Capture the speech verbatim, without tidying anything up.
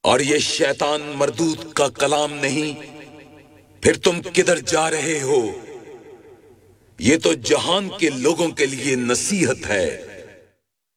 और ये शैतान मरदूद का कलाम नहीं, फिर तुम किधर जा रहे हो? ये तो जहान के लोगों के लिए नसीहत है।